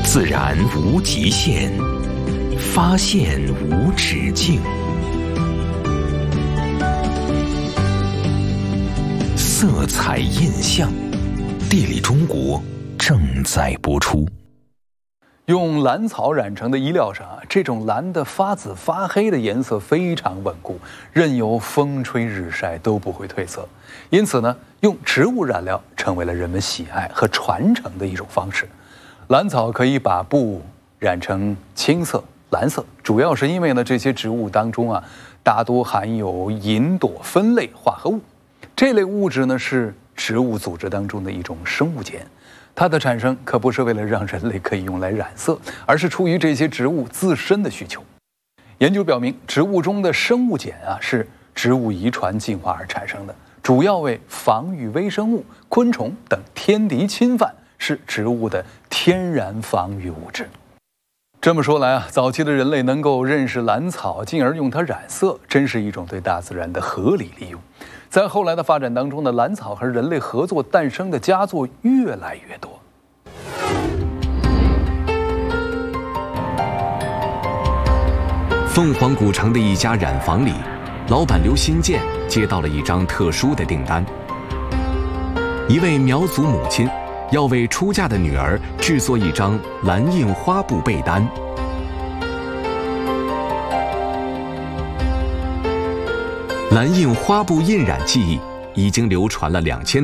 自然无极限，发现无止境。色彩印象，地理中国正在播出。 用蓝草染成的衣料上这种蓝的发紫发黑的颜色非常稳固，任由风吹日晒都不会褪色。因此呢，用植物染料成为了人们喜爱和传承的一种方式。蓝草可以把布染成青色、蓝色，主要是因为呢，这些植物当中大多含有银朵酚类化合物，这类物质呢是植物组织当中的一种生物碱。它的产生可不是为了让人类可以用来染色，而是出于这些植物自身的需求。研究表明，植物中的生物碱是植物遗传进化而产生的，主要为防御微生物、昆虫等天敌侵犯，是植物的天然防御物质。这么说来早期的人类能够认识蓝草，进而用它染色，真是一种对大自然的合理利用。在后来的发展当中呢，蓝草和人类合作诞生的佳作越来越多。 凤凰古城的一家染坊里，老板刘新建接到了一张特殊的订单。一位苗族母亲要为出嫁的女儿制作一张蓝印花布被单。蓝印花布印染技艺已经流传了2000